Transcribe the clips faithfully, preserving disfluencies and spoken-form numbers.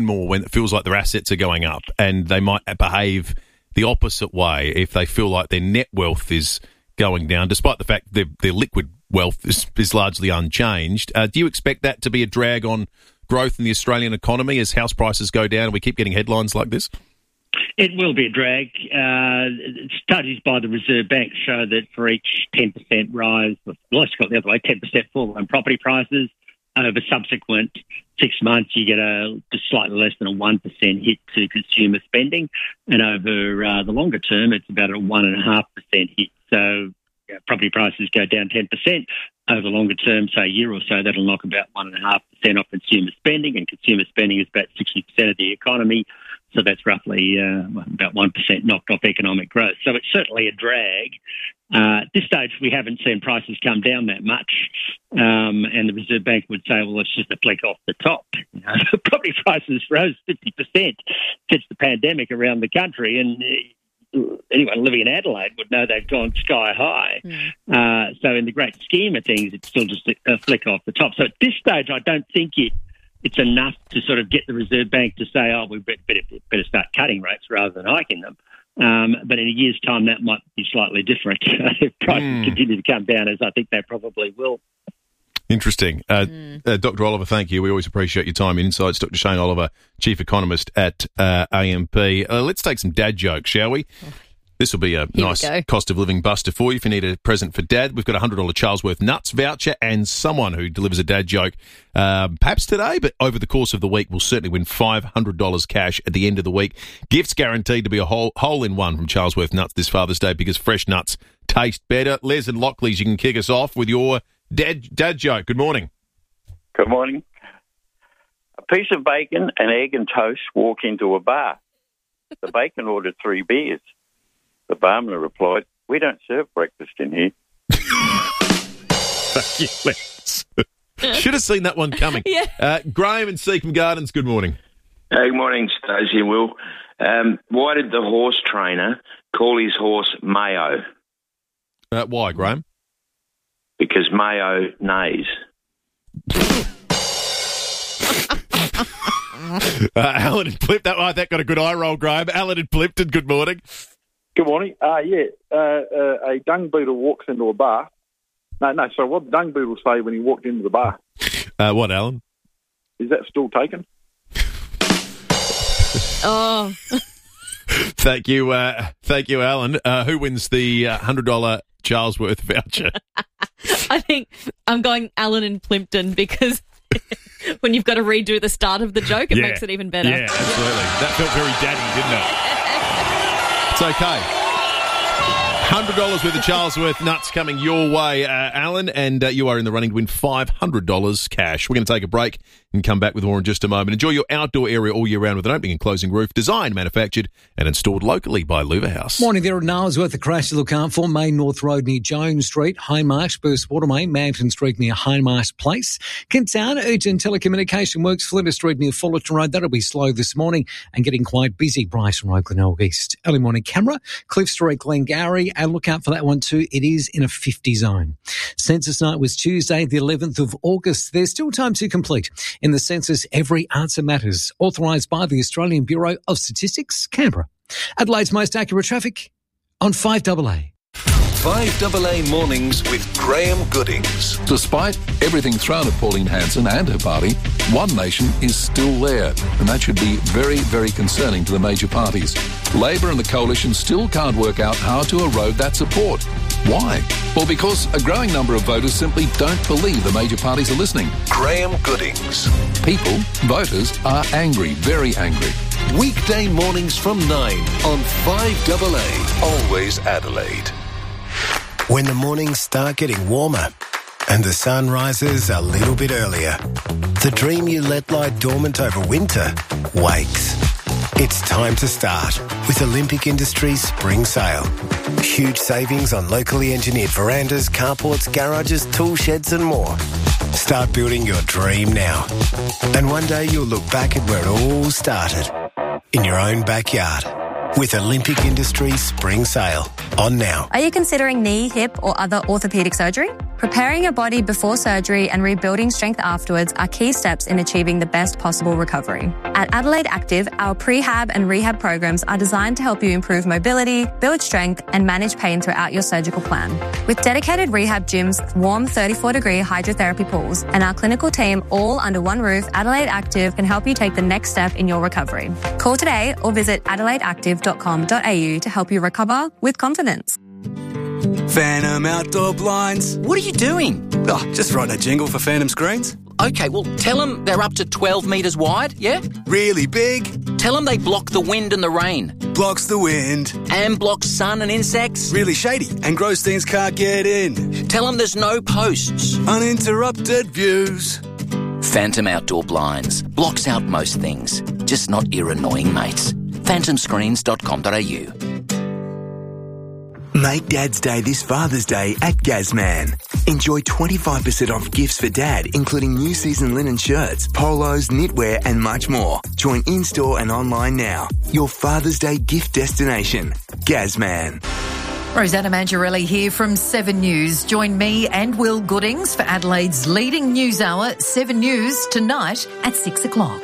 more when it feels like their assets are going up, and they might behave the opposite way if they feel like their net wealth is going down, despite the fact their, their liquid wealth is, is largely unchanged. Uh, do you expect that to be a drag on growth in the Australian economy as house prices go down and we keep getting headlines like this? It will be a drag. Uh, studies by the Reserve Bank show that for each ten percent rise, well, let's go the other way, ten percent fall in property prices, over subsequent six months you get a just slightly less than a one percent hit to consumer spending, and over uh, the longer term it's about a one point five percent hit. So yeah, property prices go down ten percent. Over the longer term, say a year or so, that'll knock about one point five percent off consumer spending, and consumer spending is about sixty percent of the economy. So that's roughly uh, about one percent knocked off economic growth. So it's certainly a drag. Uh, at this stage, we haven't seen prices come down that much. Um, and the Reserve Bank would say, well, it's just a flick off the top. You know, property prices rose fifty percent since the pandemic around the country. And uh, anyone living in Adelaide would know they've gone sky high. Mm. Uh, so in the great scheme of things, it's still just a, a flick off the top. So at this stage, I don't think it it's enough to sort of get the Reserve Bank to say, oh, we better, better start cutting rates rather than hiking them. Um, but in a year's time, that might be slightly different if prices mm. continue to come down, as I think they probably will. Interesting. Uh, mm. uh, Doctor Oliver, thank you. We always appreciate your time and insights. Doctor Shane Oliver, Chief Economist at uh, A M P. Uh, let's take some dad jokes, shall we? Oh. This will be a Here nice cost of living buster for you if you need a present for dad. We've got a one hundred dollars Charlesworth Nuts voucher and someone who delivers a dad joke, uh, perhaps today, but over the course of the week will certainly win five hundred dollars cash at the end of the week. Gifts guaranteed to be a whole, hole in one from Charlesworth Nuts this Father's Day because fresh nuts taste better. Les and Lockleys, you can kick us off with your dad, dad joke. Good morning. Good morning. A piece of bacon, an egg and toast walk into a bar. The bacon ordered three beers. The barman replied, we don't serve breakfast in here. Thank you, Les. Should have seen that one coming. Yeah. Uh, Graham in Seacombe Gardens, good morning. Hey, good morning, Stacey and Will. Um, why did the horse trainer call his horse Mayo? Uh, why, Graham? Because Mayo neighs. uh, Alan and Plimpton, that, oh, that got a good eye roll, Graham. Alan and Plimpton, good morning. Good morning. Uh, yeah, uh, uh, a dung beetle walks into a bar. No, no, sorry, what did the dung beetle say when he walked into the bar? Uh, what, Alan? Is that still taken? Oh. Thank you, uh, thank you, Alan. Uh, who wins the uh, one hundred dollars Charlesworth voucher? I think I'm going Alan and Plimpton because when you've got to redo the start of the joke, it yeah. makes it even better. Yeah, absolutely. That felt very daddy, didn't it? It's okay. one hundred dollars worth of Charlesworth Nuts coming your way, uh, Alan, and uh, you are in the running to win five hundred dollars cash. We're going to take a break and come back with more in just a moment. Enjoy your outdoor area all year round with an opening and closing roof, designed, manufactured and installed locally by Luva House. Morning there at Nailsworth, a crash to look out for. Main North Road near Jones Street, Hindmarsh, Burst Watermain, Manton Street near Hindmarsh Place. Kent Town, urgent telecommunication works, Flinders Street near Fullerton Road. That'll be slow this morning and getting quite busy. Brighton Road, Glenelg East. Early morning camera, Cliff Street, Glengarry, and look out for that one too. It is in a fifty zone. Census night was Tuesday, the eleventh of August. There's still time to complete. In the census, every answer matters. Authorised by the Australian Bureau of Statistics, Canberra. Adelaide's most accurate traffic on five A A. five A A mornings with Graham Goodings. Despite everything thrown at Pauline Hanson and her party, One Nation is still there, and that should be very, very concerning to the major parties. Labor and the Coalition still can't work out how to erode that support. Why? Well, because a growing number of voters simply don't believe the major parties are listening. Graham Goodings. People, voters, are angry, very angry. Weekday mornings from nine on five A A. Always Adelaide. When the mornings start getting warmer and the sun rises a little bit earlier, the dream you let lie dormant over winter wakes. It's time to start with Olympic Industries Spring Sale. Huge savings on locally engineered verandas, carports, garages, tool sheds and more. Start building your dream now. And one day you'll look back at where it all started, in your own backyard. With Olympic Industries Spring Sale on now. Are you considering knee, hip or other orthopaedic surgery? Preparing your body before surgery and rebuilding strength afterwards are key steps in achieving the best possible recovery. At Adelaide Active, our prehab and rehab programs are designed to help you improve mobility, build strength, and manage pain throughout your surgical plan. With dedicated rehab gyms, warm thirty-four degree hydrotherapy pools, and our clinical team all under one roof, Adelaide Active can help you take the next step in your recovery. Call today or visit adelaide active dot com dot a u to help you recover with confidence. Phantom Outdoor Blinds. What are you doing? Oh, just writing a jingle for Phantom Screens. Okay, well, tell them they're up to twelve metres wide, yeah? Really big. Tell them they block the wind and the rain. Blocks the wind. And blocks sun and insects. Really shady, and gross things can't get in. Tell them there's no posts. Uninterrupted views. Phantom Outdoor Blinds. Blocks out most things, just not your annoying mates. phantom screens dot com dot a u. Make Dad's Day this Father's Day at Gazman. Enjoy twenty-five percent off gifts for Dad, including new season linen shirts, polos, knitwear and much more. Join in-store and online now. Your Father's Day gift destination. Gazman. Rosanna Mangiarelli here from Seven News. Join me and Will Goodings for Adelaide's leading news hour, Seven News, tonight at six o'clock.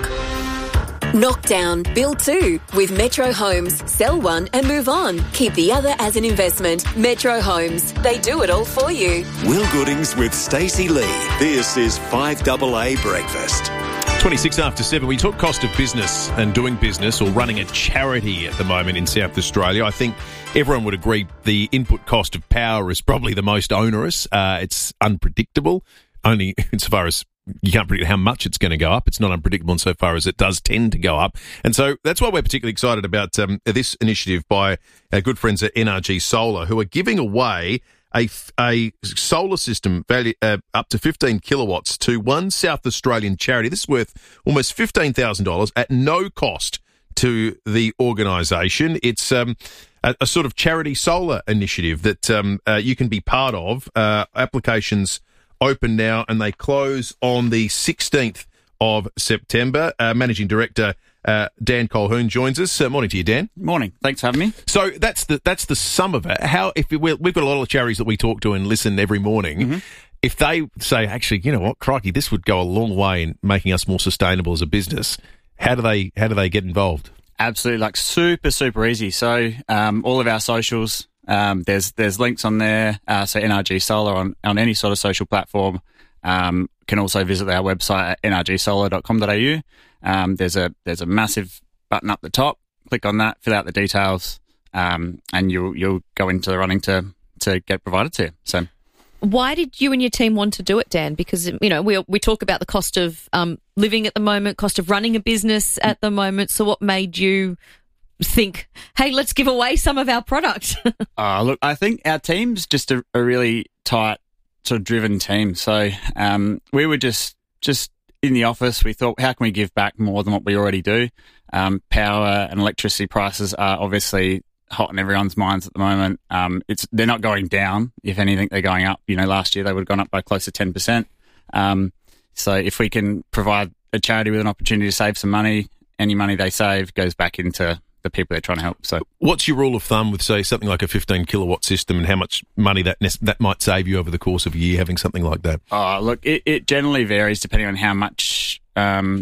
Knockdown, build two with Metro Homes. Sell one and move on. Keep the other as an investment. Metro Homes. They do it all for you. Will Goodings with Stacey Lee. This is five double A Breakfast. twenty-six after seven. We talk cost of business and doing business or running a charity at the moment in South Australia. I think everyone would agree the input cost of power is probably the most onerous. Uh, it's unpredictable, only insofar as you can't predict how much it's going to go up. It's not unpredictable insofar as it does tend to go up. And so that's why we're particularly excited about um, this initiative by our good friends at N R G Solar, who are giving away a, a solar system value uh, up to fifteen kilowatts to one South Australian charity. This is worth almost fifteen thousand dollars at no cost to the organisation. It's um, a, a sort of charity solar initiative that um, uh, you can be part of. Uh, applications open now and they close on the sixteenth of September. Uh, Managing Director uh, Dan Colquhoun joins us. Uh, morning to you, Dan. Morning. Thanks for having me. So that's the that's the sum of it. How if we, we've got a lot of charities that we talk to and listen every morning. Mm-hmm. If they say, actually, you know what, crikey, this would go a long way in making us more sustainable as a business. How do they how do they get involved? Absolutely, like super super easy. So um, all of our socials. Um, there's there's links on there, uh, so N R G Solar on, on any sort of social platform. Um, can also visit our website at n r g solar dot com dot a u. Um, there's a there's a massive button up the top. Click on that, fill out the details, um, and you'll you'll go into the running to to get provided to you. So, why did you and your team want to do it, Dan? Because you know we we talk about the cost of um, living at the moment, cost of running a business at the moment. So, what made you think, hey, let's give away some of our product? uh, look, I think our team's just a, a really tight, sort of driven team. So um, we were just just in the office. We thought, how can we give back more than what we already do? Um, power and electricity prices are obviously hot in everyone's minds at the moment. Um, it's they're not going down. If anything, they're going up. You know, last year they would have gone up by close to ten percent. Um, so if we can provide a charity with an opportunity to save some money, any money they save goes back into the people they're trying to help. So, what's your rule of thumb with, say, something like a fifteen kilowatt system, and how much money that that might save you over the course of a year having something like that? Oh, look, it, it generally varies depending on how much um,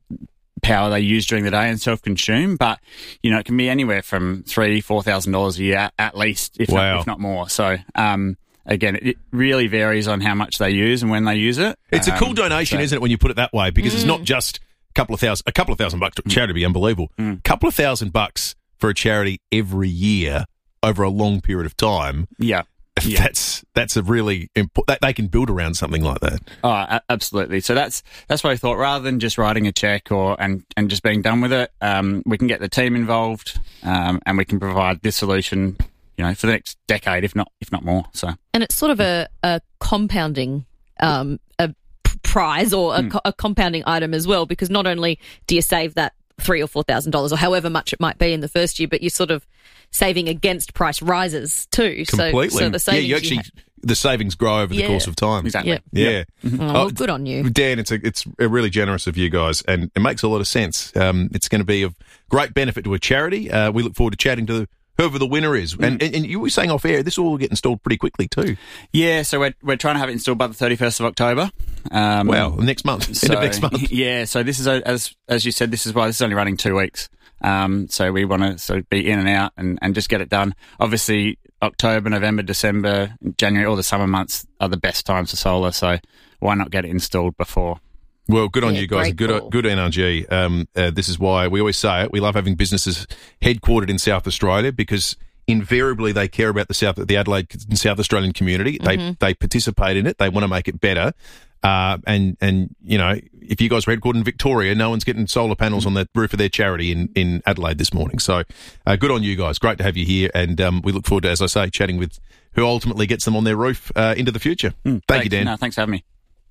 power they use during the day and self-consume. But you know, it can be anywhere from three, four thousand dollars a year at, at least, if wow. not, if not more. So. Um, Again, it really varies on how much they use and when they use it. It's um, a cool donation, so. Isn't it, when you put it that way? Because mm. it's not just a couple of thousand, a couple of thousand bucks to a charity would be unbelievable. A mm. couple of thousand bucks for a charity every year over a long period of time. Yeah. yeah. That's that's a really important, they can build around something like that. Oh, absolutely. So that's that's what I thought. Rather than just writing a check or and, and just being done with it, um, we can get the team involved um, and we can provide this solution, you know, for the next decade, if not if not more. So, and it's sort of a, a compounding um, a prize or a, mm. co- a compounding item as well, because not only do you save that three or four thousand dollars or however much it might be in the first year, but you're sort of saving against price rises too. Completely. So, so the savings, yeah, you actually you ha- the savings grow over yeah. the course of time. Exactly. Yeah. yeah. Mm-hmm. Oh, well, good on you, Dan. It's a, it's a really generous of you guys, and it makes a lot of sense. Um, it's going to be of great benefit to a charity. Uh, we look forward to chatting to the whoever the winner is. Mm. And, and, and you were saying off air, this will all get installed pretty quickly too. Yeah, so we're we're trying to have it installed by the thirty-first of October. Um, well, next month. So, End of next month. Yeah, so this is, as as you said, this is why this is only running two weeks. Um, so we want to sort of be in and out and, and just get it done. Obviously, October, November, December, January, all the summer months are the best times for solar, so why not get it installed before? Well, good on Yeah, you guys. great Good, call. good N R G. Um, uh, this is why we always say it. We love having businesses headquartered in South Australia because invariably they care about the South, the Adelaide and South Australian community. They Mhm. they participate in it. They want to make it better. Uh, and and you know, if you guys are headquartered in Victoria, no one's getting solar panels on the roof of their charity in, in Adelaide this morning. So, uh, good on you guys. Great to have you here, and um, we look forward to, as I say, chatting with who ultimately gets them on their roof uh, into the future. Mm, Thank thanks. you, Dan. No, thanks for having me.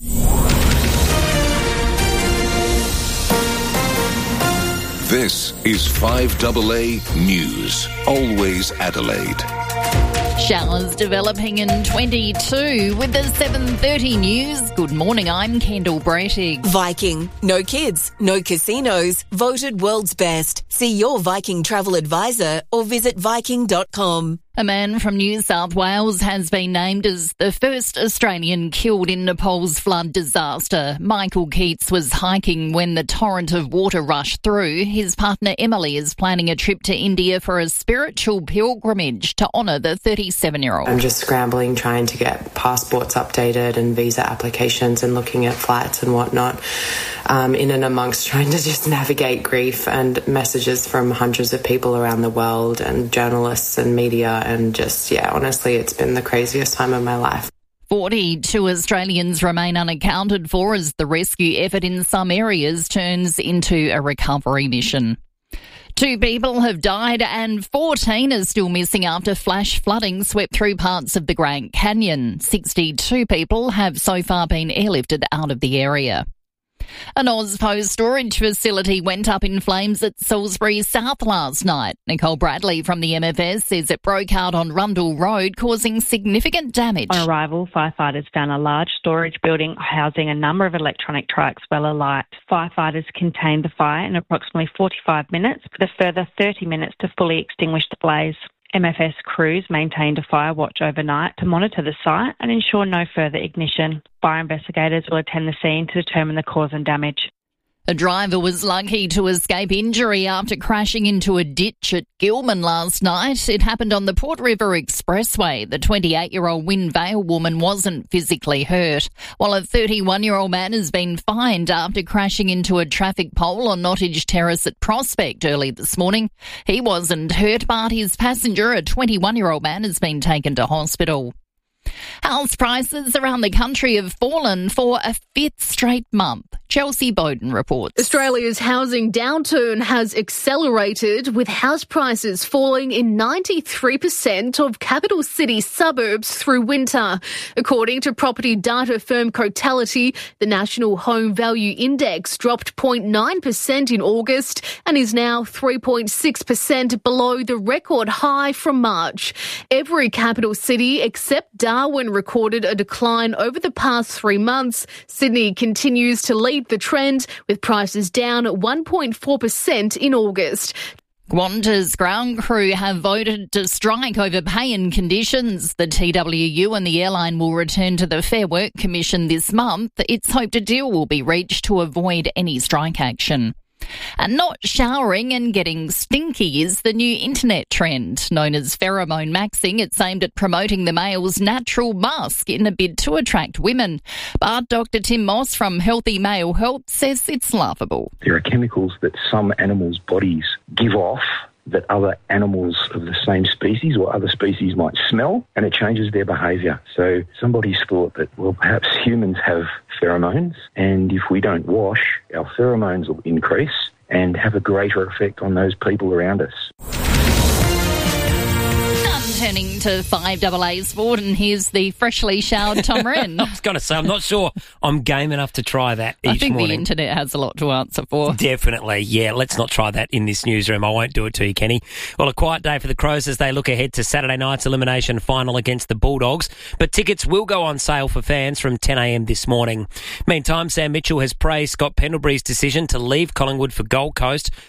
This is five A A News. Always Adelaide. Showers developing in twenty-two with the seven thirty news. Good morning, I'm Kendall Brettig. Viking. No kids, no casinos. Voted world's best. See your Viking travel advisor or visit viking dot com. A man from New South Wales has been named as the first Australian killed in Nepal's flood disaster. Michael Keats was hiking when the torrent of water rushed through. His partner Emily is planning a trip to India for a spiritual pilgrimage to honour the thirty-seven-year-old. I'm just scrambling, trying to get passports updated and visa applications and looking at flights and whatnot, um, in and amongst trying to just navigate grief and messages from hundreds of people around the world and journalists and media. And just, yeah, honestly, it's been the craziest time of my life. forty-two Australians remain unaccounted for as the rescue effort in some areas turns into a recovery mission. Two people have died and fourteen are still missing after flash flooding swept through parts of the Grand Canyon. sixty-two people have so far been airlifted out of the area. An Ozpo storage facility went up in flames at Salisbury South last night. Nicole Bradley from the M F S says it broke out on Rundle Road, causing significant damage. On arrival, firefighters found a large storage building housing a number of electronic trucks well alight. Firefighters contained the fire in approximately forty-five minutes, with a further thirty minutes to fully extinguish the blaze. M F S crews maintained a fire watch overnight to monitor the site and ensure no further ignition. Fire investigators will attend the scene to determine the cause and damage. A driver was lucky to escape injury after crashing into a ditch at Gilman last night. It happened on the Port River Expressway. The twenty-eight-year-old Wynn Vale woman wasn't physically hurt, while a thirty-one-year-old man has been fined after crashing into a traffic pole on Nottage Terrace at Prospect early this morning. He wasn't hurt, but his passenger, a twenty-one-year-old man, has been taken to hospital. House prices around the country have fallen for a fifth straight month. Chelsea Bowden reports. Australia's housing downturn has accelerated, with house prices falling in ninety-three percent of capital city suburbs through winter. According to property data firm Cotality, the National Home Value Index dropped zero point nine percent in August and is now three point six percent below the record high from March. Every capital city except Darwin recorded a decline over the past three months. Sydney continues to lead the trend, with prices down one point four percent in August. Qantas ground crew have voted to strike over pay and conditions. The T W U and the airline will return to the Fair Work Commission this month. It's hoped a deal will be reached to avoid any strike action. And not showering and getting stinky is the new internet trend. Known as pheromone maxing, it's aimed at promoting the male's natural musk in a bid to attract women. But Doctor Tim Moss from Healthy Male Health says it's laughable. There are chemicals that some animals' bodies give off that other animals of the same species or other species might smell, and it changes their behaviour. So somebody's thought that, well, perhaps humans have pheromones, and if we don't wash, our pheromones will increase and have a greater effect on those people around us. Turning to five A A Sport, and here's the freshly showered Tom Wren. I was going to say, I'm not sure I'm game enough to try that each I think morning. the internet has a lot to answer for. Definitely, yeah. Let's not try that in this newsroom. I won't do it to you, Kenny. Well, a quiet day for the Crows as they look ahead to Saturday night's elimination final against the Bulldogs, but tickets will go on sale for fans from ten a.m. this morning. Meantime, Sam Mitchell has praised Scott Pendlebury's decision to leave Collingwood for Gold Coast,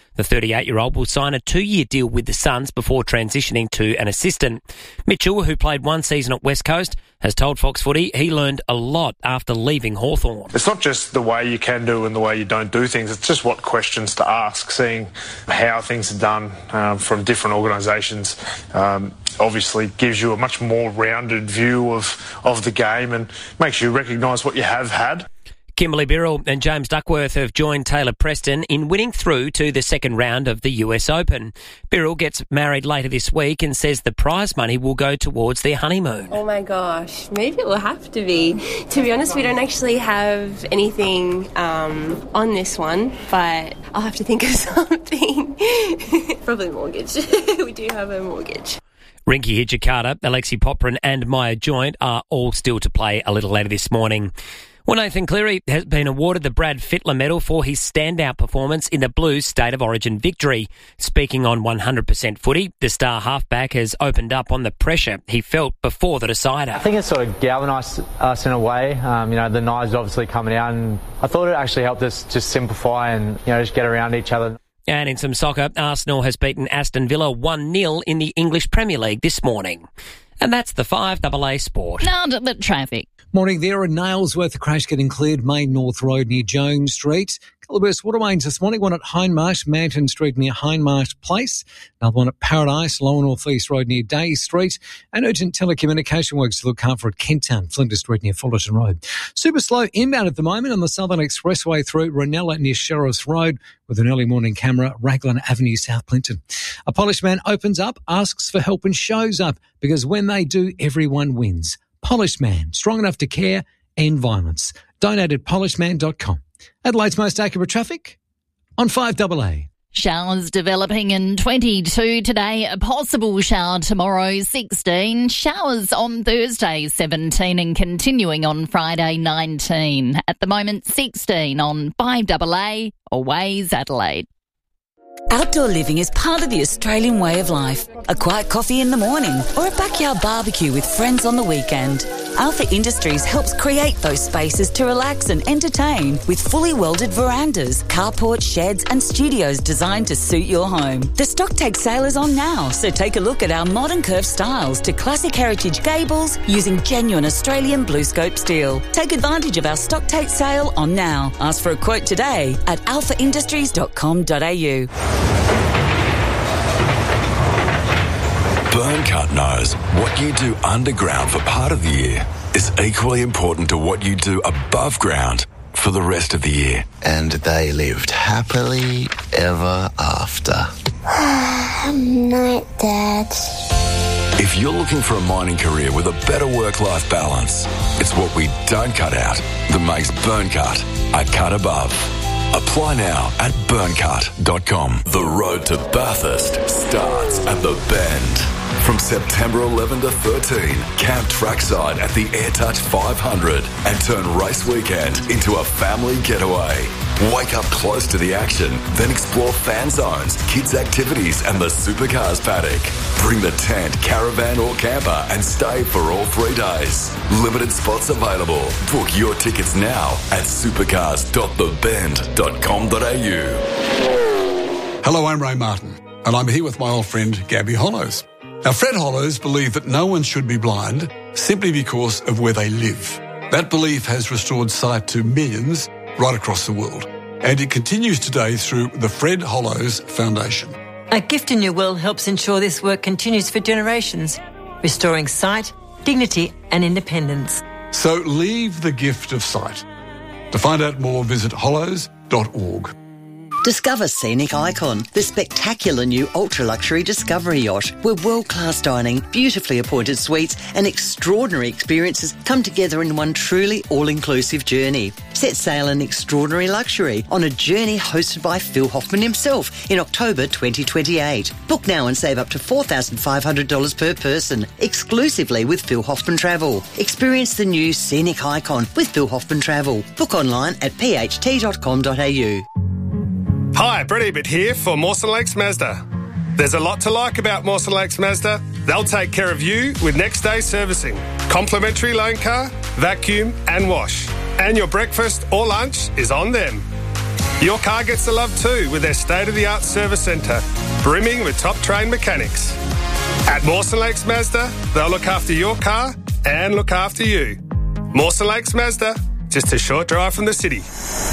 The thirty-eight-year-old will sign a two-year deal with the Suns before transitioning to an assistant. Mitchell, who played one season at West Coast, has told Fox Footy he learned a lot after leaving Hawthorn. It's not just the way you can do and the way you don't do things, it's just what questions to ask, seeing how things are done um, from different organisations. Um, obviously gives you a much more rounded view of, of the game and makes you recognise what you have had. Kimberly Birrell and James Duckworth have joined Taylor Preston in winning through to the second round of the U S Open. Birrell gets married later this week and says the prize money will go towards their honeymoon. Oh my gosh, maybe it will have to be. To be honest, we don't actually have anything um, on this one, but I'll have to think of something. Probably mortgage. We do have a mortgage. Rinky Hijikata, Alexi Poprin and Maya Joint are all still to play a little later this morning. Well, Nathan Cleary has been awarded the Brad Fittler Medal for his standout performance in the Blues' State of Origin victory. Speaking on one hundred percent footy, the star halfback has opened up on the pressure he felt before the decider. I think it sort of galvanised us in a way. Um, you know, the knives obviously coming out, and I thought it actually helped us just simplify and, you know, just get around each other. And in some soccer, Arsenal has beaten Aston Villa one nil in the English Premier League this morning. And that's the five double A Sport. Now to the traffic. Morning there, a nail's worth of crash getting cleared, Main North Road near Jones Street. Couple of burst water mains this morning, one at Hindmarsh, Manton Street near Hindmarsh Place. Another one at Paradise, Lower North East Road near Day Street. And urgent telecommunication works to look after at Kenttown, Flinders Street near Fullerton Road. Super slow inbound at the moment on the Southern Expressway through Ranella near Sheriff's Road with an early morning camera, Raglan Avenue, South Clinton. A Polish man opens up, asks for help and shows up because when they do, everyone wins. Polished Man, strong enough to care, end violence. Donate at polished man dot com. Adelaide's most accurate traffic on five double A. Showers developing in twenty-two today, a possible shower tomorrow, sixteen. Showers on Thursday, seventeen, and continuing on Friday, nineteen. At the moment, sixteen on five double A, Always Adelaide. Outdoor living is part of the Australian way of life. A quiet coffee in the morning or a backyard barbecue with friends on the weekend. Alpha Industries helps create those spaces to relax and entertain with fully welded verandas, carports, sheds and studios designed to suit your home. The stock take sale is on now, so take a look at our modern curved styles to classic heritage gables using genuine Australian blue scope steel. Take advantage of our stock take sale on now. Ask for a quote today at alpha industries dot com dot a u. Burncut knows what you do underground for part of the year is equally important to what you do above ground for the rest of the year. And they lived happily ever after. Night, Dad. If you're looking for a mining career with a better work-life balance, it's what we don't cut out that makes Burncut a cut above. Apply now at burncut dot com. The road to Bathurst starts at the Bend. From September eleventh to thirteenth, camp trackside at the AirTouch five hundred and turn race weekend into a family getaway. Wake up close to the action, then explore fan zones, kids' activities and the supercars paddock. Bring the tent, caravan or camper and stay for all three days. Limited spots available. Book your tickets now at supercars dot the bend dot com dot a u. Hello, I'm Ray Martin, and I'm here with my old friend Gabby Hollows. Now, Fred Hollows believed that no one should be blind simply because of where they live. That belief has restored sight to millions right across the world, and it continues today through the Fred Hollows Foundation. A Gift in Your Will helps ensure this work continues for generations, restoring sight, dignity and independence. So leave the gift of sight. To find out more, visit hollows dot org. Discover Scenic Icon, the spectacular new ultra-luxury Discovery yacht, where world-class dining, beautifully appointed suites and extraordinary experiences come together in one truly all-inclusive journey. Set sail in extraordinary luxury on a journey hosted by Phil Hoffman himself in October twenty twenty-eight. Book now and save up to four thousand five hundred dollars per person, exclusively with Phil Hoffman Travel. Experience the new Scenic Icon with Phil Hoffman Travel. Book online at p h t dot com dot a u. Hi, Brett Ebert here for Mawson Lakes Mazda. There's a lot to like about Mawson Lakes Mazda. They'll take care of you with next day servicing, complimentary loan car, vacuum and wash. And your breakfast or lunch is on them. Your car gets the love too with their state-of-the-art service centre, brimming with top-trained mechanics. At Mawson Lakes Mazda, they'll look after your car and look after you. Mawson Lakes Mazda, just a short drive from the city.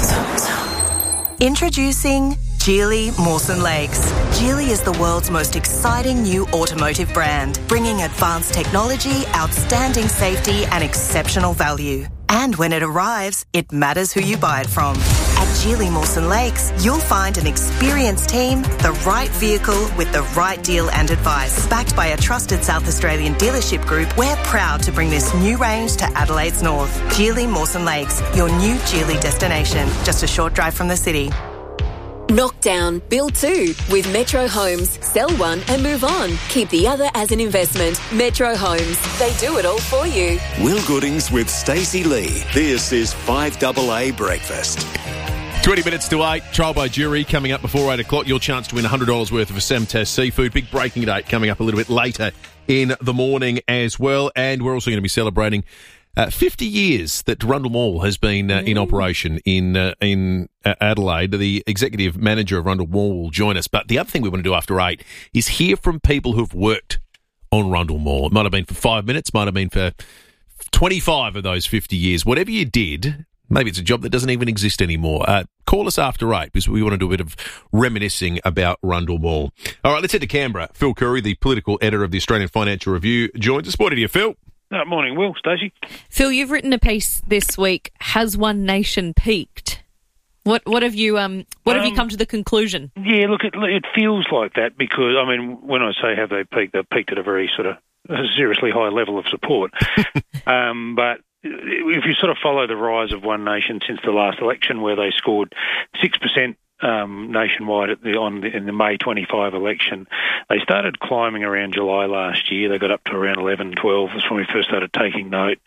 Introducing Geely Mawson Lakes. Geely is the world's most exciting new automotive brand, bringing advanced technology, outstanding safety and exceptional value. And when it arrives, it matters who you buy it from. At Geely Mawson Lakes, you'll find an experienced team, the right vehicle with the right deal and advice. Backed by a trusted South Australian dealership group, we're proud to bring this new range to Adelaide's north. Geely Mawson Lakes, your new Geely destination, just a short drive from the city. Knock down, build two with Metro Homes. Sell one and move on. Keep the other as an investment. Metro Homes. They do it all for you. Will Goodings with Stacey Lee. This is five A A Breakfast. twenty minutes to eight. Trial by jury coming up before eight o'clock. Your chance to win one hundred dollars worth of Semtest seafood. Big breaking date coming up a little bit later in the morning as well. And we're also going to be celebrating Uh, fifty years that Rundle Mall has been uh, in operation in uh, in uh, Adelaide. The executive manager of Rundle Mall will join us. But the other thing we want to do after eight is hear from people who've worked on Rundle Mall. It might have been for five minutes, might have been for twenty-five of those fifty years. Whatever you did, maybe it's a job that doesn't even exist anymore. Uh, call us after eight because we want to do a bit of reminiscing about Rundle Mall. All right, let's head to Canberra. Phil Curry, the political editor of the Australian Financial Review, joins us. What did you, Phil? Uh, morning, Will. Stacey. Phil, you've written a piece this week. Has One Nation peaked? What what have you um what have um, you come to the conclusion? Yeah, look, it, it feels like that because I mean, when I say have they peaked, they've peaked at a very sort of a seriously high level of support. um, but if you sort of follow the rise of One Nation since the last election, where they scored six percent. Um, nationwide at the, on the, in the May twenty-five election. They started climbing around July last year. They got up to around eleven, twelve. That's when we first started taking note.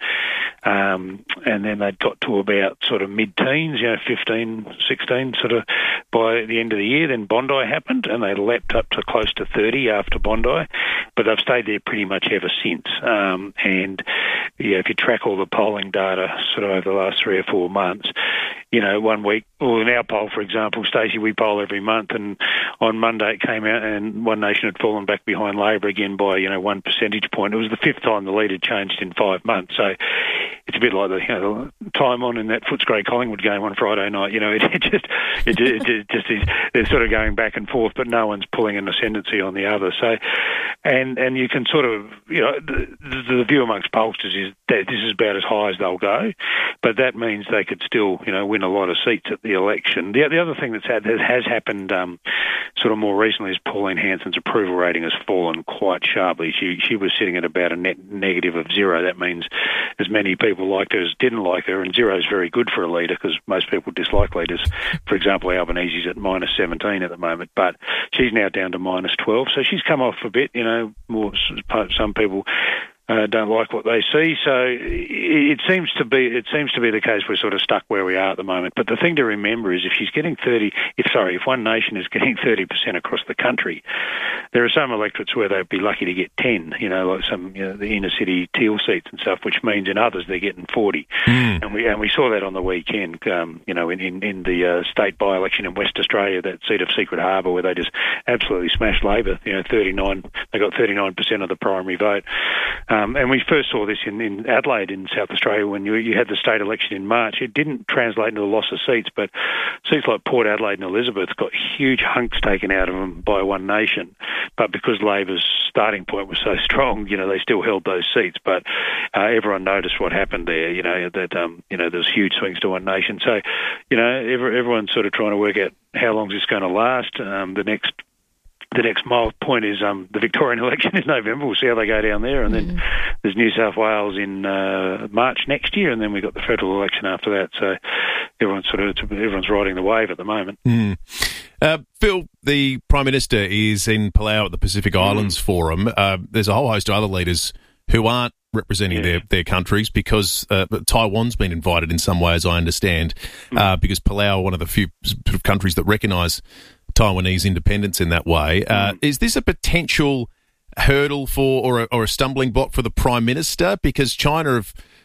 Um, and then they got to about sort of mid-teens, you know, fifteen, sixteen, sort of by the end of the year. Then Bondi happened and they leapt up to close to thirty after Bondi. But they've stayed there pretty much ever since. Um, and, yeah, if you track all the polling data sort of over the last three or four months, you know, one week, well, in our poll, for example, Stacey, we poll every month, and on Monday it came out and One Nation had fallen back behind Labor again by, you know, one percentage point. It was the fifth time the lead had changed in five months. So it's a bit like the, you know, the time on in that Footscray Collingwood game on Friday night. You know, it, it just it, it, it just is, they're sort of going back and forth, but no one's pulling an ascendancy on the other. So, and and you can sort of, you know, the, the view amongst pollsters is that this is about as high as they'll go, but that means they could still, you know, win a lot of seats at the election. The, the other thing that's had, that has happened um, sort of more recently is Pauline Hanson's approval rating has fallen quite sharply. She she was sitting at about a net negative of zero. That means as many people liked her as didn't like her, and zero is very good for a leader because most people dislike leaders. For example, Albanese's at minus seventeen at the moment, but she's now down to minus twelve. So she's come off a bit, you know, more some people Uh, don't like what they see, so it seems to be it seems to be the case we're sort of stuck where we are at the moment. But the thing to remember is if she's getting thirty, if sorry, if One Nation is getting thirty percent across the country, there are some electorates where they'd be lucky to get ten. You know, like some you know, the inner city teal seats and stuff, which means in others they're getting forty. Mm. And we and we saw that on the weekend. Um, you know, in in, in the uh, state by election in West Australia, that seat of Secret Harbour, where they just absolutely smashed Labor. You know, thirty nine, they got thirty nine percent of the primary vote. Um, and we first saw this in, in Adelaide in South Australia when you, you had the state election in March. It didn't translate into a loss of seats, but seats like Port Adelaide and Elizabeth got huge hunks taken out of them by One Nation. But because Labor's starting point was so strong, you know, they still held those seats. But uh, everyone noticed what happened there, you know, that, um, you know, there's huge swings to One Nation. So, you know, every, everyone's sort of trying to work out how long is this going to last. Um, the next The next mile point is um, the Victorian election in November. We'll see how they go down there. And then mm. there's New South Wales in uh, March next year, and then we've got the federal election after that. So everyone's sort of everyone's riding the wave at the moment. Mm. Uh, Phil, the Prime Minister is in Palau at the Pacific mm. Islands Forum. Uh, there's a whole host of other leaders who aren't representing yeah. their, their countries because uh, Taiwan's been invited in some way, as I understand, mm. uh, because Palau are one of the few sort of countries that recognise Taiwanese independence in that way. Uh, mm. Is this a potential hurdle for or a, or a stumbling block for the Prime Minister? Because China have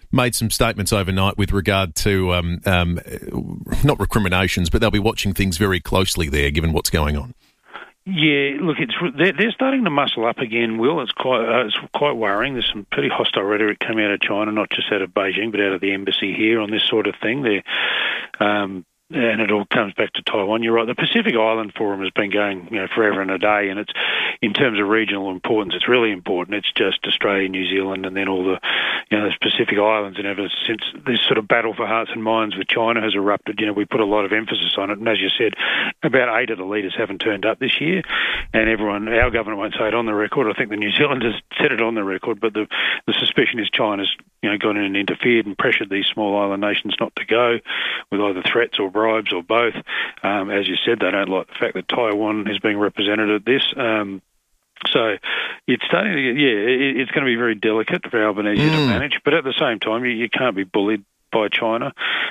made some statements overnight with regard to um, um, not recriminations, but they'll be watching things very closely there, given what's going on. Yeah, look, it's they're, they're starting to muscle up again, Will. It's quite uh, it's quite worrying. There's some pretty hostile rhetoric coming out of China, not just out of Beijing, but out of the embassy here on this sort of thing. They're um, and it all comes back to Taiwan. You're right. The Pacific Island Forum has been going, you know, forever and a day, and it's in terms of regional importance, it's really important. It's just Australia, New Zealand, and then all the, you know, those Pacific Islands. And ever since this sort of battle for hearts and minds with China has erupted, you know, we put a lot of emphasis on it. And as you said, about eight of the leaders haven't turned up this year, and everyone, our government won't say it on the record. I think the New Zealanders said it on the record, but the the suspicion is China's, you know, gone in and interfered and pressured these small island nations not to go with either threats or bribes or both. Um, as you said, they don't like the fact that Taiwan is being represented at this. Um, so it's starting to get, yeah, it, it's going to be very delicate for Albanese mm. to manage, but at the same time, you, you can't be bullied by China.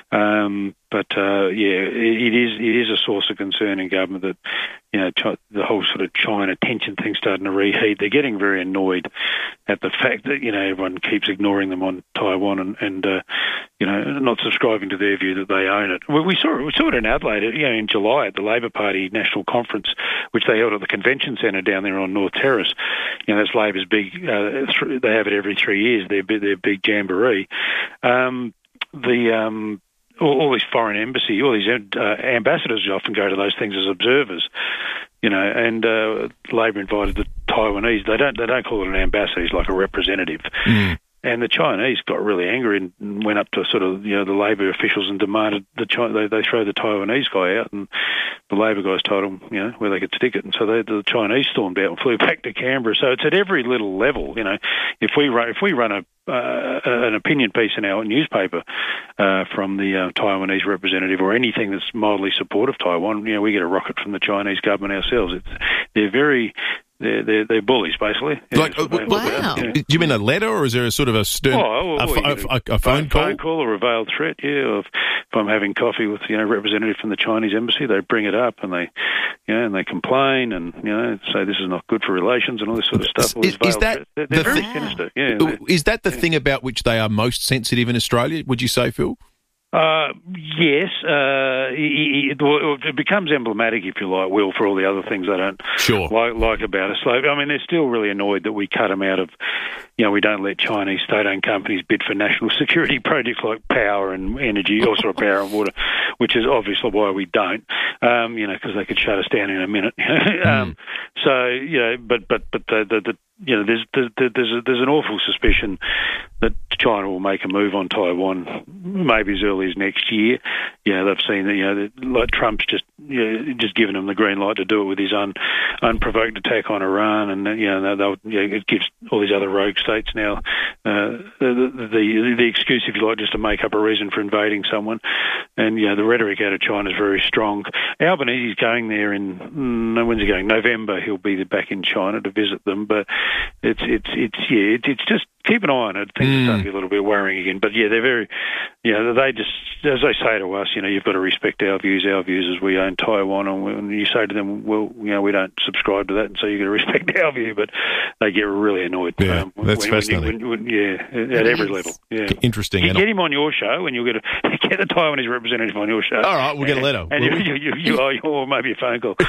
Um, but uh, yeah, it, it is it is a source of concern in government that, you know, Ch- the whole sort of China tension thing's starting to reheat. They're getting very annoyed at the fact that, you know, everyone keeps ignoring them on Taiwan and, and uh, you know, not subscribing to their view that they own it. We, we saw it, we saw it in Adelaide, you know, in July at the Labor Party National Conference, which they held at the Convention Centre down there on North Terrace. You know, that's Labor's big. Uh, th- they have it every three years. Their their big jamboree. Um, the um, all, all these foreign embassy, all these uh, ambassadors often go to those things as observers, you know. And uh, Labor invited the Taiwanese. They don't they don't call it an ambassador. He's like a representative. Mm. And the Chinese got really angry and went up to sort of, you know, the Labor officials and demanded the China, they, they throw the Taiwanese guy out, and the Labor guys told them, you know, where they could stick it. And so they, the Chinese stormed out and flew back to Canberra. So it's at every little level, you know. If we run, if we run a uh, an opinion piece in our newspaper uh, from the uh, Taiwanese representative or anything that's mildly supportive of Taiwan, you know, we get a rocket from the Chinese government ourselves. It's, they're very... They're, they're, they're bullies, basically. Like, uh, wow. Yeah. Do you mean a letter, or is there a sort of a stern, oh, well, a, a, a, a phone call? phone call or a veiled threat, yeah. Or if, if I'm having coffee with, you know, a representative from the Chinese embassy, they bring it up and they, you know, and they complain and, you know, say this is not good for relations and all this sort of stuff. Is, is that they're, they're the very th- sinister, yeah. Is that the yeah. thing about which they are most sensitive in Australia, would you say, Phil? Uh, yes, uh, it, it, it becomes emblematic, if you like, Will, for all the other things they don't sure. like, like about us. So, I mean, they're still really annoyed that we cut them out of, you know, we don't let Chinese state-owned companies bid for national security projects like power and energy, or sort of power and water, which is obviously why we don't, um, you know, because they could shut us down in a minute. um, so, you know, but but but the, the, the you know, there's there's there's, a, there's an awful suspicion that China will make a move on Taiwan, maybe as early as next year. You know, they've seen that, you know, that, like Trump's just, you know, just given them the green light to do it with his un, unprovoked attack on Iran, and, you know, they'll, you know, it gives all these other rogue states now uh, the, the the excuse, if you like, just to make up a reason for invading someone. And, you know, the rhetoric out of China is very strong. Albanese's going there in, no, when's he going? November. He'll be back in China to visit them, but it's it's it's yeah, it's, it's just keep an eye on it. Things mm. are starting to be a little bit worrying again. But yeah, they're very, you know, they just, as they say to us, you know, you've got to respect our views. Our views as we own Taiwan, and when you say to them, well, you know, we don't subscribe to that, and so you've got to respect our view. But they get really annoyed. Yeah, um, that's when, fascinating. When you, when, yeah, at every level. Yeah, interesting. You get him on your show, and you'll get a, get the Taiwanese representative on your show. All right, we'll and, get a letter. And we'll you, you, you, you, or maybe a phone call.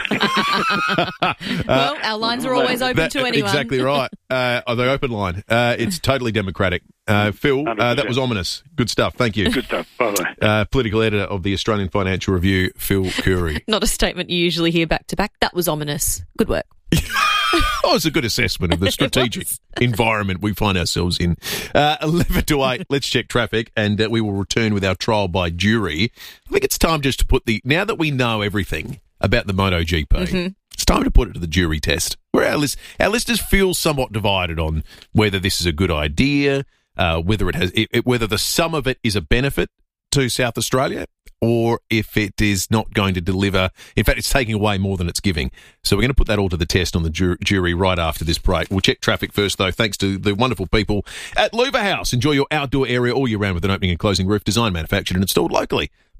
Well, our lines are always open that, to anyone. Exactly right. Uh, oh, the open line. Uh, it's totally democratic. Uh, Phil, uh, that was ominous. Good stuff. Thank you. Good stuff. Bye-bye. Uh, political editor of the Australian Financial Review, Phil Curry. Not a statement you usually hear back to back. That was ominous. Good work. Oh, it's a good assessment of the strategic environment we find ourselves in. Uh, eleven to eight, let's check traffic, and uh, we will return with our trial by jury. I think it's time just to put the, now that we know everything about the MotoGP, mm-hmm. it's time to put it to the jury test. Where our, list, our listeners feel somewhat divided on whether this is a good idea, uh, whether it has, it, it, whether the sum of it is a benefit to South Australia, or if it is not going to deliver. In fact, it's taking away more than it's giving. So we're going to put that all to the test on the ju- jury right after this break. We'll check traffic first, though, thanks to the wonderful people at Louver House. Enjoy your outdoor area all year round with an opening and closing roof, designed, manufactured and installed locally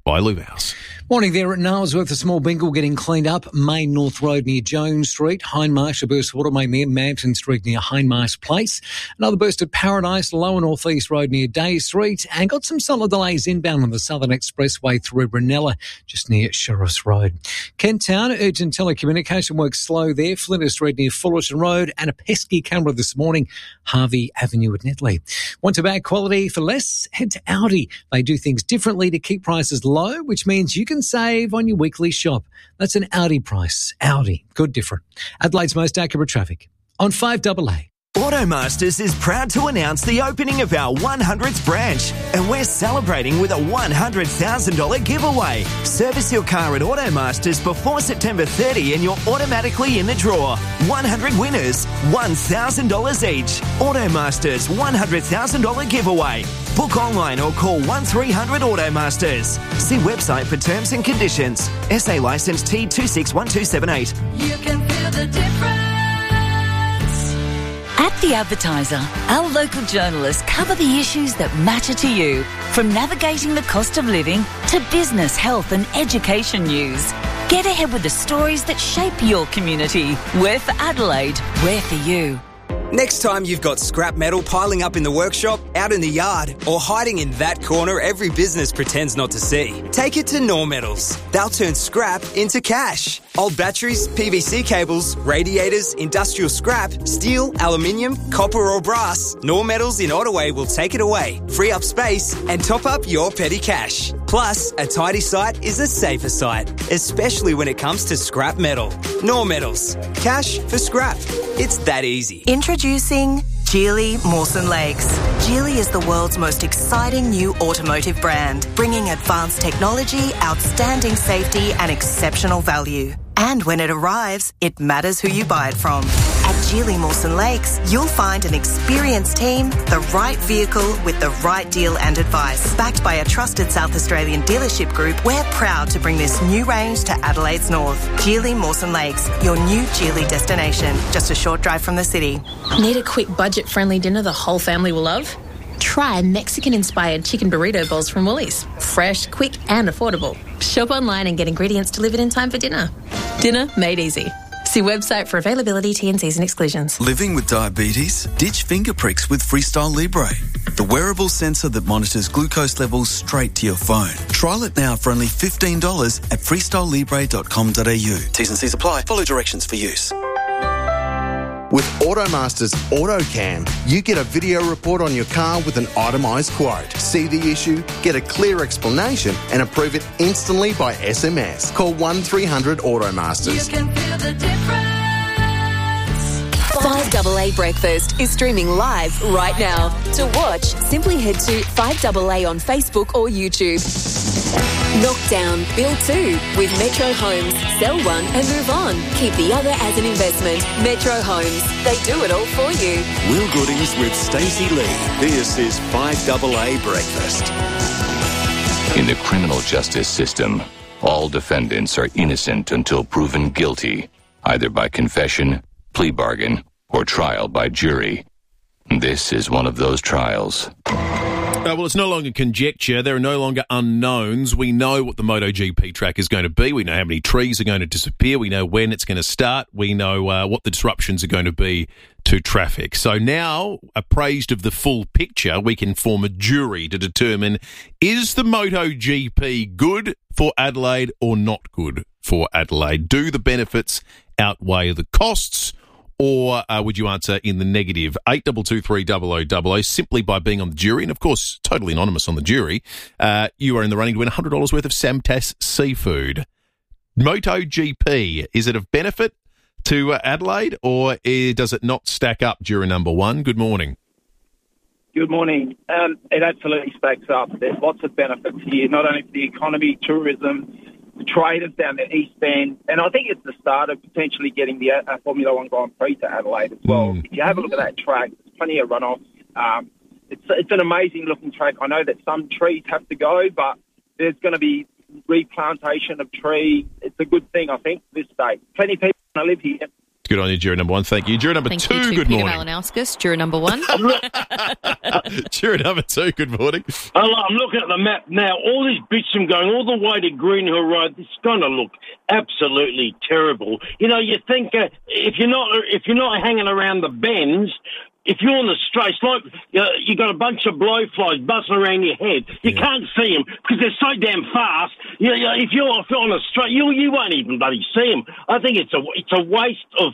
by Luvaus. Morning there at Nailsworth, a small bingle getting cleaned up. Main North Road near Jones Street. Hindmarsh, a burst of water main there. Manton Street near Hindmarsh Place. Another burst at Paradise, Lower North East Road near Day Street. And got some solid delays inbound on the Southern Expressway through Brunella, just near Sheriff's Road. Kent Town, urgent telecommunication work slow there. Flinders Street near Fullerton Road. And a pesky camera this morning, Harvey Avenue at Netley. Want to bag quality for less? Head to Audi. They do things differently to keep prices low, which means you can save on your weekly shop. That's an Audi price. Audi. Good different. Adelaide's most accurate traffic on five double A. Automasters is proud to announce the opening of our one hundredth branch, and we're celebrating with a one hundred thousand dollars giveaway. Service your car at Automasters before September thirtieth and you're automatically in the draw. one hundred winners, one thousand dollars each. Automasters one hundred thousand dollars giveaway. Book online or call one three hundred Automasters. See website for terms and conditions. S A licence T two six one two seven eight. You can feel the difference. At The Advertiser, our local journalists cover the issues that matter to you, from navigating the cost of living to business, health and education news. Get ahead with the stories that shape your community. We're for Adelaide, we're for you. Next time you've got scrap metal piling up in the workshop, out in the yard, or hiding in that corner every business pretends not to see, take it to Nor Metals. They'll turn scrap into cash. Old batteries, P V C cables, radiators, industrial scrap, steel, aluminium, copper or brass, Nor Metals in Ottaway will take it away, free up space and top up your petty cash. Plus, a tidy site is a safer site, especially when it comes to scrap metal. Nor Metals. Cash for scrap. It's that easy. Introducing Geely Mawson Lakes. Geely is the world's most exciting new automotive brand, bringing advanced technology, outstanding safety and exceptional value. And when it arrives, it matters who you buy it from. At Geely Mawson Lakes, you'll find an experienced team, the right vehicle with the right deal and advice. Backed by a trusted South Australian dealership group, we're proud to bring this new range to Adelaide's north. Geely Mawson Lakes, your new Geely destination, just a short drive from the city. Need a quick budget-friendly dinner the whole family will love? Try Mexican-inspired chicken burrito bowls from Woolies. Fresh, quick and affordable. Shop online and get ingredients delivered in time for dinner. Dinner made easy. See website for availability, T and Cs and exclusions. Living with diabetes? Ditch finger pricks with Freestyle Libre, the wearable sensor that monitors glucose levels straight to your phone. Trial it now for only fifteen dollars at freestyle libre dot com dot a u. T's and C's apply. Follow directions for use. With Automasters AutoCam, you get a video report on your car with an itemised quote. See the issue, get a clear explanation and approve it instantly by S M S. Call one three hundred Automasters. You can feel the difference. five double A Breakfast is streaming live right now. To watch, simply head to five double A on Facebook or YouTube. Knockdown, build two with Metro Homes. Sell one and move on. Keep the other as an investment. Metro Homes. They do it all for you. Will Goodings with Stacey Lee. This is five double A Breakfast. In the criminal justice system, all defendants are innocent until proven guilty, either by confession, plea bargain, or trial by jury. This is one of those trials. Uh, well, it's no longer conjecture. There are no longer unknowns. We know what the MotoGP track is going to be. We know how many trees are going to disappear. We know when it's going to start. We know uh, what the disruptions are going to be to traffic. So now, appraised of the full picture, we can form a jury to determine, is the MotoGP good for Adelaide or not good for Adelaide? Do the benefits outweigh the costs? Or uh, would you answer in the negative? eight two two three double oh double oh, simply by being on the jury, and of course, totally anonymous on the jury, uh, you are in the running to win one hundred dollars worth of Samtas seafood. MotoGP, is it of benefit to uh, Adelaide, or is, does it not stack up, juror number one? Good morning. Good morning. Um, it absolutely stacks up. There's lots of benefits here, not only for the economy, tourism, the traders down the East End, and I think it's the start of potentially getting the uh, Formula One Grand Prix to Adelaide as well. Mm. If you have a look at that track, there's plenty of runoffs. Um, it's it's an amazing-looking track. I know that some trees have to go, but there's going to be replantation of trees. It's a good thing, I think, this state. Plenty of people want to live here. Good on you, juror number one. Thank you. Juror number Thank two, you to good Peter morning. Malinauskas, juror number one. Juror number two, good morning. Hello, I'm looking at the map now. All this bitumen going all the way to Green Hill Road, it's going to look absolutely terrible. You know, you think uh, if you're not if you're not hanging around the bends, if you're on the straight, it's like uh, you got a bunch of blowflies buzzing around your head. You yeah. can't see them because they're so damn fast. You know, if you're if you're on a straight, you you won't even bloody see them. I think it's a it's a waste of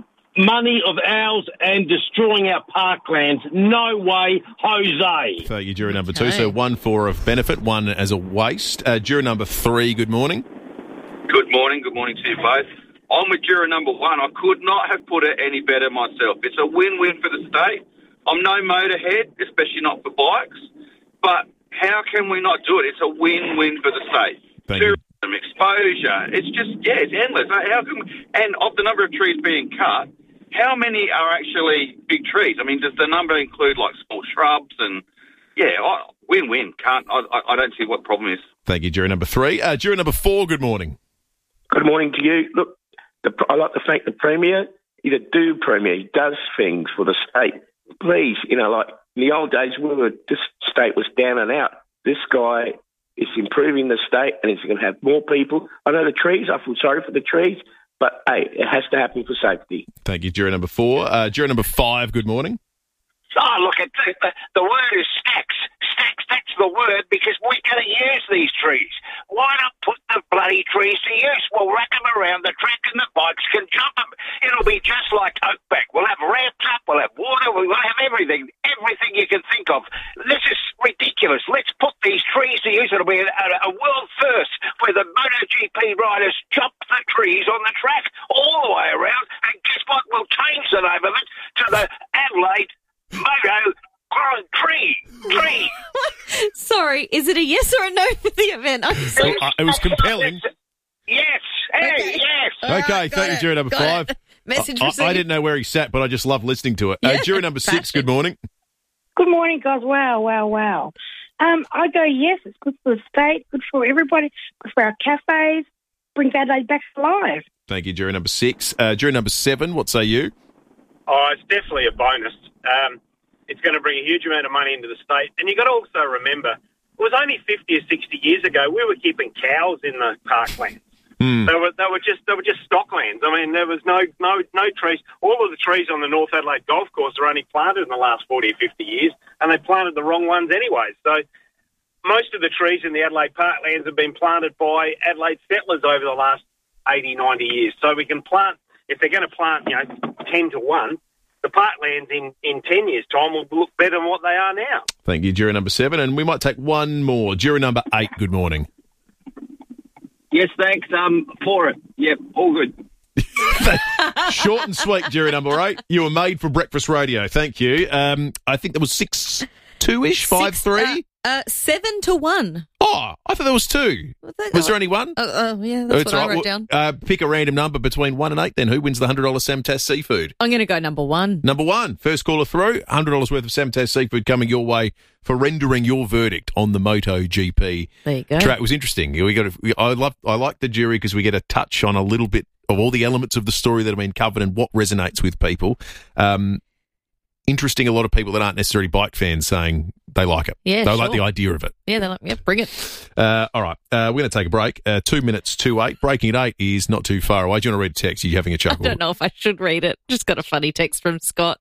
money of ours and destroying our parklands. No way, Jose. Thank you, juror number Okay. two. So one for a benefit, one as a waste. Uh, juror number three, good morning. Good morning. Good morning to you both. I'm with juror number one. I could not have put it any better myself. It's a win-win for the state. I'm no motorhead, especially not for bikes, but how can we not do it? It's a win-win for the state. Thank you. Tourism, exposure, it's just, yeah, it's endless. How can we, and of the number of trees being cut, how many are actually big trees? I mean, does the number include, like, small shrubs and, yeah, I, win-win. Can't, I, I don't see what the problem is. Thank you, juror number three. Uh, juror number four, good morning. Good morning to you. Look, the, I like to thank the Premier. He's a do Premier. He does things for the state. Please, you know, like in the old days, we were, this state was down and out. This guy is improving the state and he's going to have more people. I know the trees, I feel sorry for the trees, but, hey, it has to happen for safety. Thank you, juror number four. Uh, juror number five, good morning. Oh, look, it, the, the word is stacks. Stacks, that's the word, because we're going to use these trees. Why not put the bloody trees to use? We'll rack them around the track and the bikes can jump them. It'll be just like Oakback. We'll have ramps up, we'll have water, we'll have everything. Everything you can think of. This is ridiculous. Let's put these trees to use. It'll be a, a, a world first where the MotoGP riders jump the trees on the track all the way around. And guess what? We'll change the name of it to the Adelaide Moto Grand Prix. Tree. Sorry, is it a yes or a no for the event? I'm sorry. Uh, it was compelling. Yes. Hey, Okay. yes. Okay, right, thank you, it, juror number got five. it. Message I, received. I didn't know where he sat, but I just love listening to it. Uh, Yeah, juror number six, passion. good morning. Good morning, guys. Wow, wow, wow. Um, I go, yes, it's good for the state, good for everybody, good for our cafes, brings Adelaide back alive. Thank you, juror number six. Uh, juror number seven, what say you? Oh, it's definitely a bonus. Um, it's going to bring a huge amount of money into the state. And you've got to also remember, it was only fifty or sixty years ago we were keeping cows in the parklands. Hmm. They were they were just they were just stocklands. I mean, there was no no no trees. All of the trees on the North Adelaide Golf Course are only planted in the last forty or fifty years, and they planted the wrong ones anyway. So most of the trees in the Adelaide parklands have been planted by Adelaide settlers over the last eighty, ninety years. So we can plant, if they're going to plant, you know, ten to one, the parklands in, in ten years' time will look better than what they are now. Thank you, juror number seven. And we might take one more. Juror number eight, good morning. Yes, thanks. Um, for it. Yep, all good. Short and sweet, juror number eight. You were made for breakfast radio. Thank you. Um, I think there was six, two-ish, five, Six, three. Uh, uh, seven to one. Oh, I thought there was two. Was there only one? Oh, uh, yeah, that's It's what all I right. wrote Well, down. Uh, pick a random number between one and eight, then. Who wins the one hundred dollars Samtas Seafood? I'm going to go number one. Number one, first caller through, one hundred dollars worth of Samtas Seafood coming your way for rendering your verdict on the MotoGP There you go. track. It was interesting. We got. A, we, I love. I like the jury because we get a touch on a little bit of all the elements of the story that have been covered and what resonates with people. Um, interesting. A lot of people that aren't necessarily bike fans saying they like it. Yeah, they like sure. the idea of it. Yeah, they're like, yeah, bring it. Uh, all right, uh, we're going to take a break. Uh, two minutes to eight. Breaking at eight is not too far away. Do you want to read a text? Are you having a I chuckle? don't know if I should read it. Just got a funny text from Scott.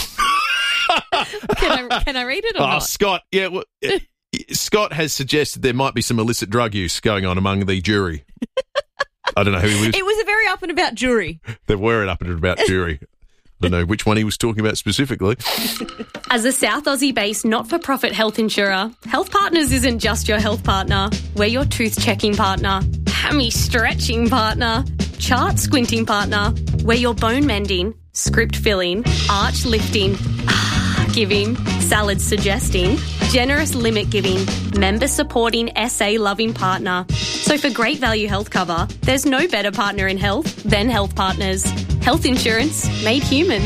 can I can I read it or Oh, not? Scott, yeah, well, eh, Scott has suggested there might be some illicit drug use going on among the jury. I don't know who he was. It was a very up and about jury. They were it up and about jury. I don't know which one he was talking about specifically. As a South Aussie-based not-for-profit health insurer, Health Partners isn't just your health partner. We're your tooth-checking partner, hammy-stretching partner, chart-squinting partner. We're your bone-mending, script-filling, arch-lifting, giving, salad-suggesting, generous limit-giving, member-supporting, S A-loving partner. So for great value health cover, there's no better partner in health than Health Partners. Health insurance made human.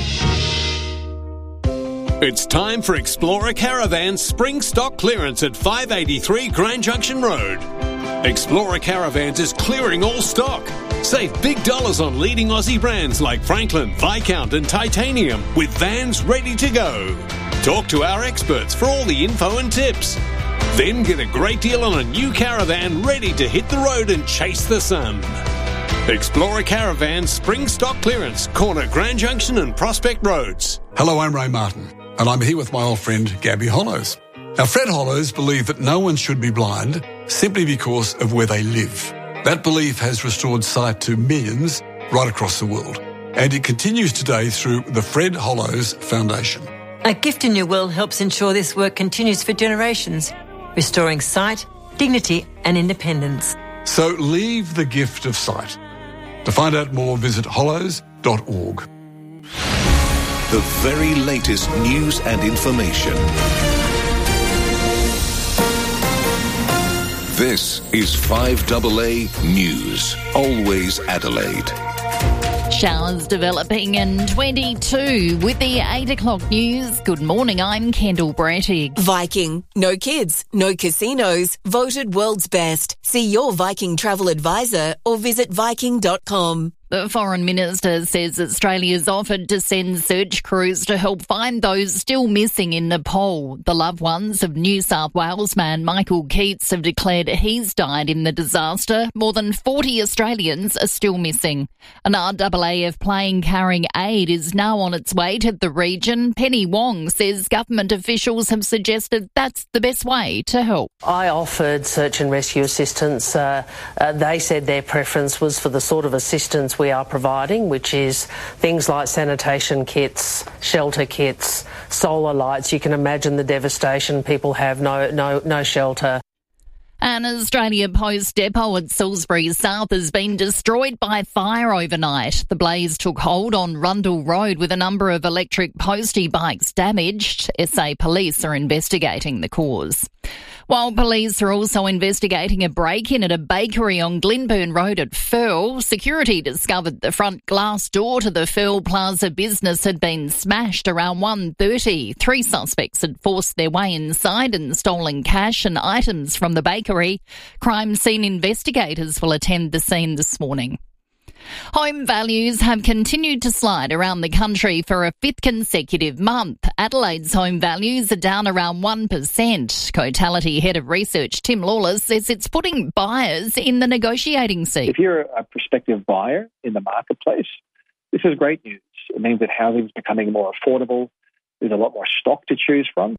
It's time for Explorer Caravan's spring stock clearance at five eighty-three Grand Junction Road. Explorer Caravans is clearing all stock. Save big dollars on leading Aussie brands like Franklin, Viscount and Titanium with vans ready to go. Talk to our experts for all the info and tips. Then get a great deal on a new caravan ready to hit the road and chase the sun. Explorer Caravan Spring Stock Clearance, corner Grand Junction and Prospect Roads. Hello, I'm Ray Martin, and I'm here with my old friend Gabby Hollows. Now, Fred Hollows believe that no one should be blind simply because of where they live. That belief has restored sight to millions right across the world, and it continues today through the Fred Hollows Foundation. A Gift in Your Will helps ensure this work continues for generations, restoring sight, dignity and independence. So leave the gift of sight. To find out more, visit hollows dot org. The very latest news and information. This is five A A News. Always Adelaide. Showers developing in twenty-two with the eight o'clock news. Good morning, I'm Kendall Brettig. Viking. No kids, no casinos. Voted world's best. See your Viking travel advisor or visit viking dot com. The Foreign Minister says Australia's offered to send search crews to help find those still missing in Nepal. The loved ones of New South Wales man Michael Keats have declared he's died in the disaster. More than forty Australians are still missing. An R A A F plane carrying aid is now on its way to the region. Penny Wong says government officials have suggested that's the best way to help. I offered search and rescue assistance. Uh, uh, they said their preference was for the sort of assistance we are providing, which is things like sanitation kits, shelter kits, solar lights. You can imagine the devastation. People have no no no shelter. An Australia Post depot at Salisbury South has been destroyed by fire overnight. The blaze took hold on Rundle Road with a number of electric postie bikes damaged. S A Police are investigating the cause. While police are also investigating a break-in at a bakery on Glenburn Road at Firle, security discovered the front glass door to the Firle Plaza business had been smashed around one thirty. Three suspects had forced their way inside and stolen cash and items from the bakery. Crime scene investigators will attend the scene this morning. Home values have continued to slide around the country for a fifth consecutive month. Adelaide's home values are down around one percent. Cotality Head of Research Tim Lawless says it's putting buyers in the negotiating seat. If you're a prospective buyer in the marketplace, this is great news. It means that housing is becoming more affordable. There's a lot more stock to choose from.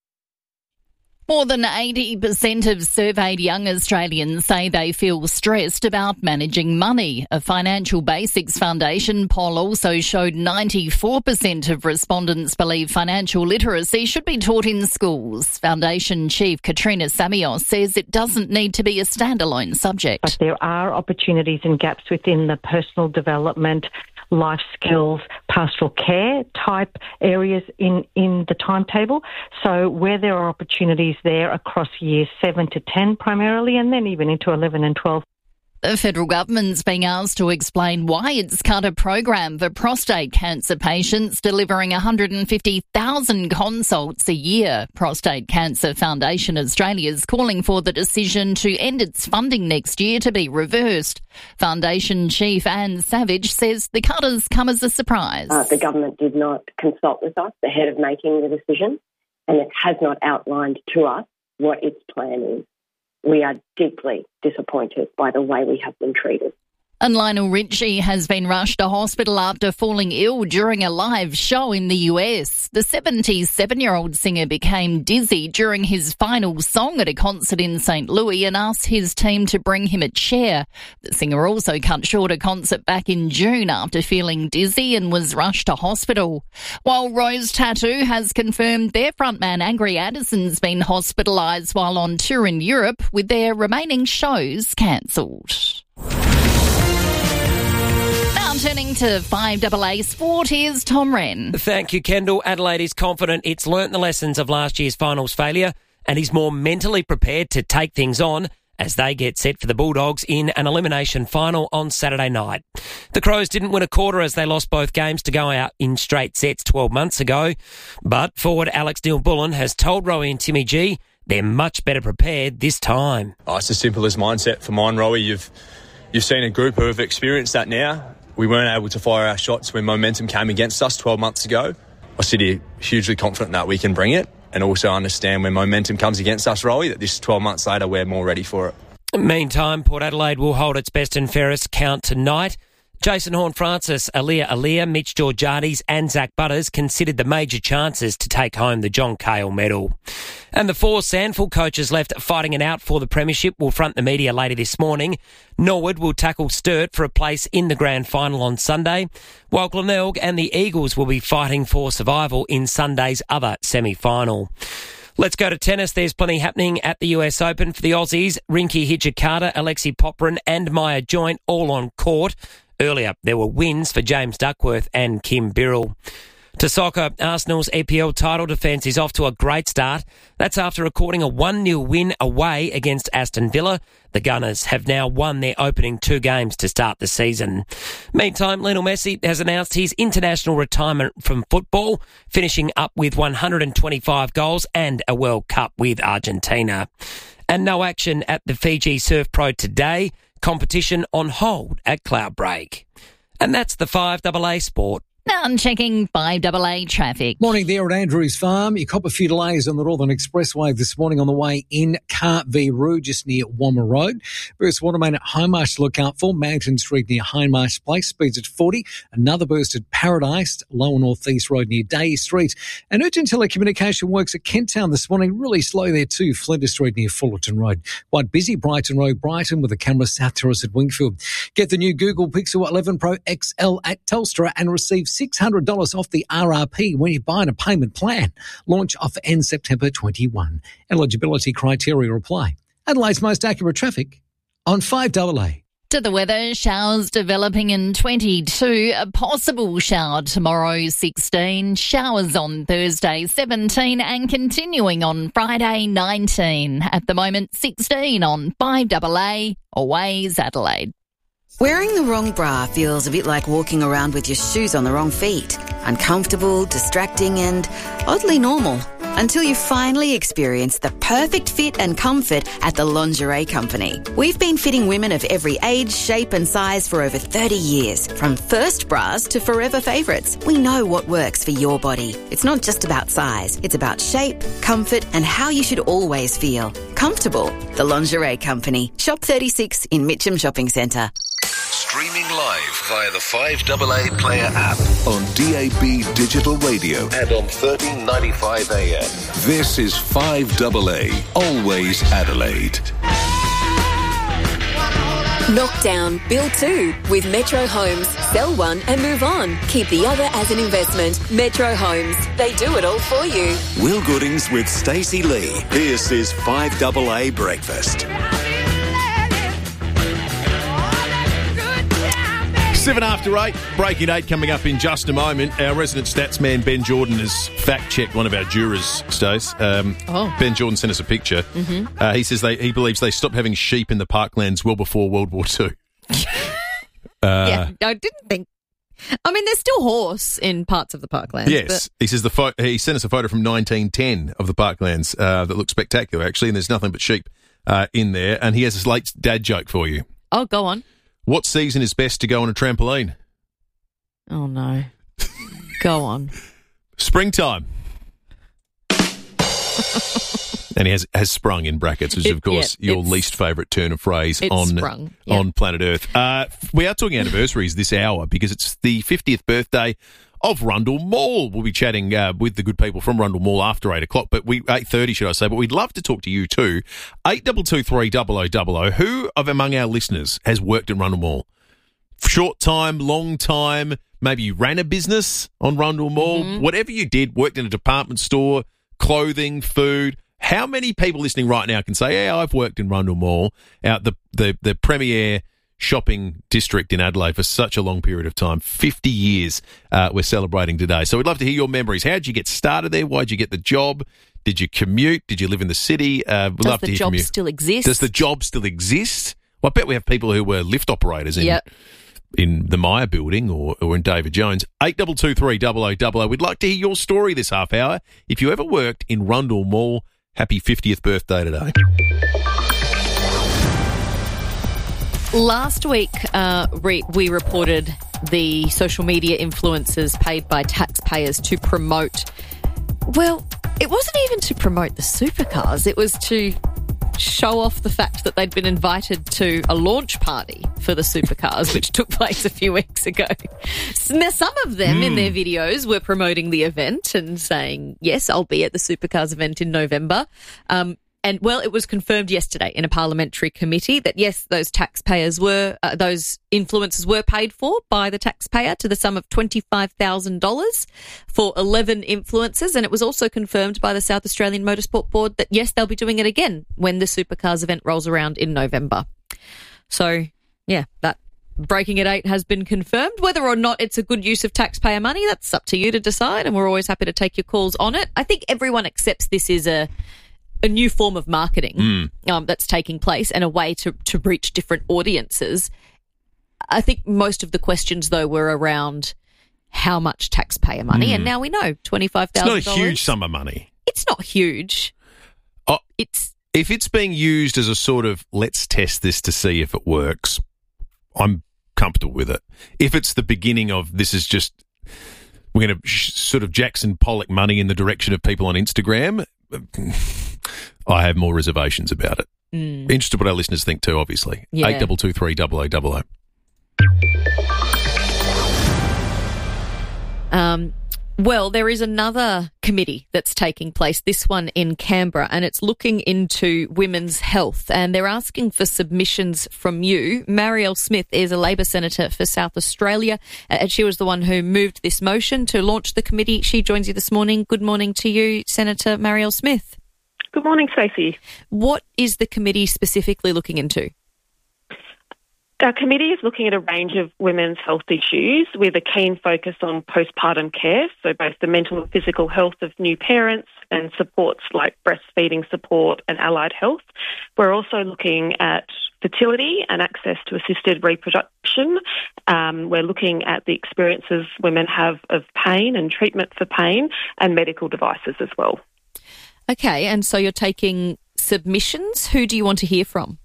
More than eighty percent of surveyed young Australians say they feel stressed about managing money. A Financial Basics Foundation poll also showed ninety-four percent of respondents believe financial literacy should be taught in schools. Foundation Chief Katrina Samios says it doesn't need to be a standalone subject. But there are opportunities and gaps within the personal development, life skills, pastoral care type areas in, in the timetable. So where there are opportunities there across years seven to ten primarily, and then even into eleven and twelve. The federal government's being asked to explain why it's cut a program for prostate cancer patients, delivering one hundred fifty thousand consults a year. Prostate Cancer Foundation Australia is calling for the decision to end its funding next year to be reversed. Foundation Chief Anne Savage says the cut has come as a surprise. Uh, the government did not consult with us ahead of making the decision, and it has not outlined to us what its plan is. We are deeply disappointed by the way we have been treated. And Lionel Richie has been rushed to hospital after falling ill during a live show in the U S. The seventy-seven-year-old singer became dizzy during his final song at a concert in Saint Louis and asked his team to bring him a chair. The singer also cut short a concert back in June after feeling dizzy and was rushed to hospital. While Rose Tattoo has confirmed their frontman Angry Addison's been hospitalised while on tour in Europe, with their remaining shows cancelled. Turning to five A A Sport, here's Tom Wren. Thank you, Kendall. Adelaide is confident it's learnt the lessons of last year's finals failure and is more mentally prepared to take things on as they get set for the Bulldogs in an elimination final on Saturday night. The Crows didn't win a quarter as they lost both games to go out in straight sets twelve months ago, but forward Alex Neil-Bullen has told Rowie and Timmy G they're much better prepared this time. Oh, it's as simple as mindset for mine, Rowie. You've you've seen a group who have experienced that now. We weren't able to fire our shots when momentum came against us twelve months ago. I sit here hugely confident that we can bring it, and also understand when momentum comes against us, Rolly, that this twelve months later we're more ready for it. Meantime, Port Adelaide will hold its best and fairest count tonight. Jason Horne-Francis, Aaliyah Aaliyah, Mitch Georgiades and Zach Butters considered the major chances to take home the John Cahill medal. And the four Sandford coaches left fighting it out for the premiership will front the media later this morning. Norwood will tackle Sturt for a place in the grand final on Sunday, while Glenelg and the Eagles will be fighting for survival in Sunday's other semi-final. Let's go to tennis. There's plenty happening at the U S Open for the Aussies. Rinky Hijikata, Alexei Popyrin and Maya Joint all on court. Earlier, there were wins for James Duckworth and Kim Birrell. To soccer, Arsenal's E P L title defence is off to a great start. That's after recording a one nil win away against Aston Villa. The Gunners have now won their opening two games to start the season. Meantime, Lionel Messi has announced his international retirement from football, finishing up with one hundred twenty-five goals and a World Cup with Argentina. And no action at the Fiji Surf Pro today. Competition on hold at Cloudbreak. And that's the five A A Sport. Now I'm checking five A A traffic. Morning there at Andrews Farm. You cop a few delays on the Northern Expressway this morning on the way in Car V Roo, just near Wammer Road. Burst water main at Hindmarsh to look out for. Mountain Street near Hindmarsh Place, speeds at forty. Another burst at Paradise, Lower North East Road near Day Street. And urgent telecommunication works at Kent Town this morning. Really slow there too. Flinders Street near Fullerton Road. Quite busy Brighton Road, Brighton, with a camera South Terrace at Wingfield. Get the new Google Pixel eleven Pro X L at Telstra and receive six hundred dollars off the R R P when you buy a payment plan. Launch offer ends September twenty-first. Eligibility criteria apply. Adelaide's most accurate traffic on five A A. To the weather, showers developing in twenty-two, a possible shower tomorrow sixteen, showers on Thursday seventeen and continuing on Friday nineteen. At the moment sixteen on five A A, Always Adelaide. Wearing the wrong bra feels a bit like walking around with your shoes on the wrong feet. Uncomfortable, distracting and oddly normal. Until you finally experience the perfect fit and comfort at the Lingerie Company. We've been fitting women of every age, shape and size for over thirty years. From first bras to forever favourites. We know what works for your body. It's not just about size. It's about shape, comfort and how you should always feel. Comfortable. The Lingerie Company. Shop thirty-six in Mitcham Shopping Centre. Streaming live via the five A A Player app on D A B Digital Radio and on thirteen ninety-five A M. This is five A A, Always Adelaide. Knock down, build two with Metro Homes. Sell one and move on. Keep the other as an investment. Metro Homes. They do it all for you. Will Goodings with Stacey Lee. This is five A A Breakfast. Seven after eight, breaking eight coming up in just a moment. Our resident stats man, Ben Jordan, has fact-checked one of our jurors, Stace. Um, oh. Ben Jordan sent us a picture. Mm-hmm. Uh, he says they, he believes they stopped having sheep in the parklands well before World War Two. uh, yeah, I didn't think... I mean, there's still horse in parts of the parklands. Yes. But... He says the pho- he sent us a photo from nineteen ten of the parklands uh, that looks spectacular, actually, and there's nothing but sheep uh, in there. And he has this late dad joke for you. Oh, go on. What season is best to go on a trampoline? Oh, no. Go on. Springtime. And he has, has sprung in brackets, which is, of course, yeah, your least favourite turn of phrase on, sprung, yeah. on planet Earth. Uh, we are talking anniversaries this hour because it's the fiftieth birthday of Rundle Mall. We'll be chatting uh, with the good people from Rundle Mall after eight o'clock, but we eight thirty, should I say, but we'd love to talk to you too. eight two two three double oh double oh. Who of among our listeners has worked at Rundle Mall? Short time, long time, maybe you ran a business on Rundle Mall, mm-hmm. Whatever you did, worked in a department store, clothing, food. How many people listening right now can say, yeah, I've worked in Rundle Mall, out the, the, the premier shopping district in Adelaide for such a long period of time. fifty years uh, we're celebrating today. So we'd love to hear your memories. How did you get started there? Why did you get the job? Did you commute? Did you live in the city? Uh, we'd Does love the to hear job from you. still exist? Does the job still exist? Well, I bet we have people who were lift operators in yep. in the Myer building or, or in David Jones. eight two two three double oh double oh. We'd like to hear your story this half hour. If you ever worked in Rundle Mall, happy fiftieth birthday today. Last week, uh, re- we reported the social media influencers paid by taxpayers to promote, well, it wasn't even to promote the supercars. It was to show off the fact that they'd been invited to a launch party for the supercars, which took place a few weeks ago. Now, some of them mm. in their videos were promoting the event and saying, yes, I'll be at the supercars event in November. Um, and, well, it was confirmed yesterday in a parliamentary committee that, yes, those taxpayers were, uh, those influencers were paid for by the taxpayer to the sum of twenty-five thousand dollars for eleven influencers. And it was also confirmed by the South Australian Motorsport Board that, yes, they'll be doing it again when the supercars event rolls around in November. So, yeah, that breaking at eight has been confirmed. Whether or not it's a good use of taxpayer money, that's up to you to decide, and we're always happy to take your calls on it. I think everyone accepts this is a a new form of marketing mm. um, that's taking place and a way to, to reach different audiences. I think most of the questions, though, were around how much taxpayer money, mm. and now we know twenty-five thousand dollars. It's not a huge sum of money. It's not huge. Oh, it's if it's being used as a sort of let's test this to see if it works, I'm comfortable with it. If it's the beginning of this is just we're going to sh- sort of Jackson Pollock money in the direction of people on Instagram, I have more reservations about it. Mm. Interested what our listeners think too, obviously. Yeah. eight two two three double oh double oh. Um, well, there is another committee that's taking place, this one in Canberra, and it's looking into women's health, and they're asking for submissions from you. Marielle Smith is a Labor Senator for South Australia, and she was the one who moved this motion to launch the committee. She joins you this morning. Good morning to you, Senator Marielle Smith. Good morning, Stacey. What is the committee specifically looking into? Our committee is looking at a range of women's health issues with a keen focus on postpartum care, so both the mental and physical health of new parents and supports like breastfeeding support and allied health. We're also looking at fertility and access to assisted reproduction. Um, we're looking at the experiences women have of pain and treatment for pain and medical devices as well. Okay, and so you're taking submissions. Who do you want to hear from?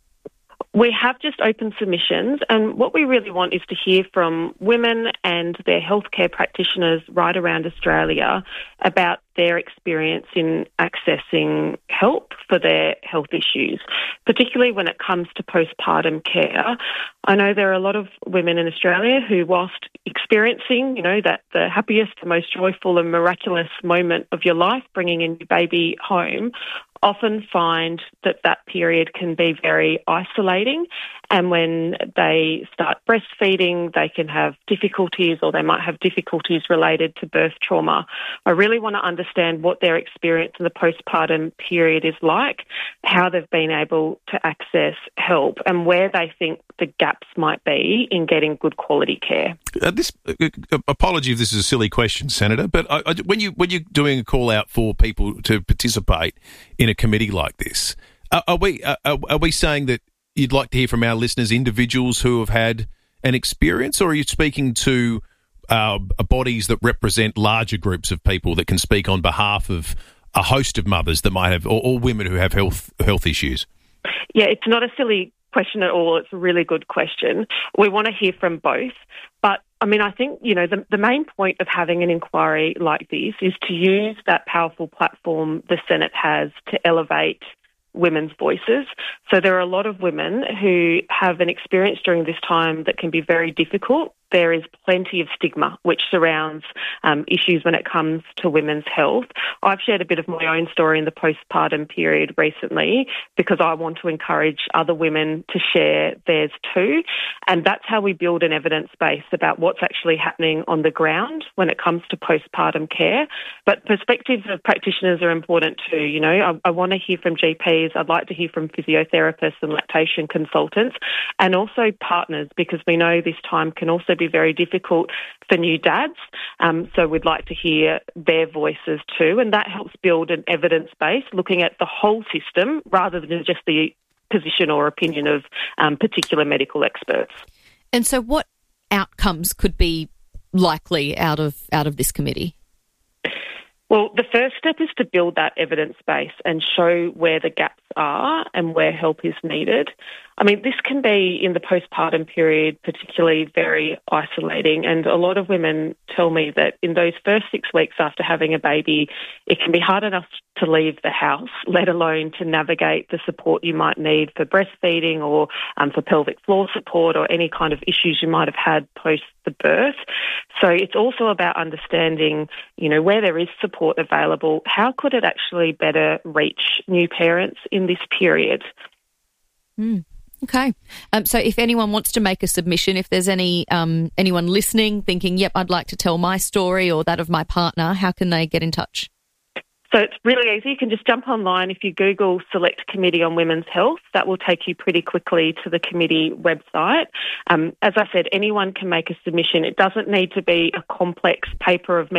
We have just opened submissions, and what we really want is to hear from women and their healthcare practitioners right around Australia about their experience in accessing help for their health issues, particularly when it comes to postpartum care. I know there are a lot of women in Australia who, whilst experiencing, you know, that the happiest, the most joyful and miraculous moment of your life, bringing in your baby home, often find that that period can be very isolating, and when they start breastfeeding, they can have difficulties, or they might have difficulties related to birth trauma. I really want to understand what their experience in the postpartum period is like, how they've been able to access help, and where they think the gaps might be in getting good quality care. Uh, this uh, apology if this is a silly question, Senator, but I, I, when you when you're doing a call out for people to participate in a committee like this, are, are we are, are we saying that you'd like to hear from our listeners, individuals who have had an experience, or are you speaking to uh, bodies that represent larger groups of people that can speak on behalf of a host of mothers that might have, or, or women who have health health issues? Yeah, it's not a silly question at all. It's a really good question. We want to hear from both. But, I mean, I think, you know, the, the main point of having an inquiry like this is to use that powerful platform the Senate has to elevate women's voices. So there are a lot of women who have an experience during this time that can be very difficult. There is plenty of stigma which surrounds um, issues when it comes to women's health. I've shared a bit of my own story in the postpartum period recently because I want to encourage other women to share theirs too. And that's how we build an evidence base about what's actually happening on the ground when it comes to postpartum care. But perspectives of practitioners are important too. You know, I, I want to hear from G Ps. I'd like to hear from physiotherapists and lactation consultants, and also partners, because we know this time can also be very difficult for new dads. Um, so we'd like to hear their voices too, and that helps build an evidence base looking at the whole system rather than just the position or opinion of um, particular medical experts. And so what outcomes could be likely out of out of this committee? Well, the first step is to build that evidence base and show where the gaps are and where help is needed. I mean, this can be in the postpartum period particularly very isolating, and a lot of women tell me that in those first six weeks after having a baby, it can be hard enough to leave the house, let alone to navigate the support you might need for breastfeeding or um, for pelvic floor support or any kind of issues you might have had post the birth. So it's also about understanding, you know, where there is support available, how could it actually better reach new parents in this period? Mm. Okay. Um, so if anyone wants to make a submission, if there's any um, anyone listening thinking, yep, I'd like to tell my story or that of my partner, how can they get in touch? So it's really easy. You can just jump online. If you Google Select Committee on Women's Health, that will take you pretty quickly to the committee website. Um, as I said, anyone can make a submission. It doesn't need to be a complex paper of